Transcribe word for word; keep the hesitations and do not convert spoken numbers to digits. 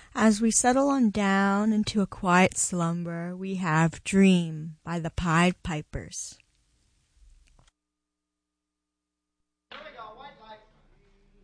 As we settle on down into a quiet slumber, we have Dream by the Pied Pipers.